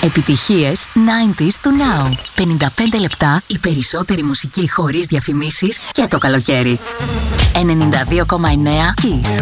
Επιτυχίες 90s του Now. 55 λεπτά η περισσότερη μουσική χωρίς διαφημίσεις για το καλοκαίρι. 92,9 Kiss.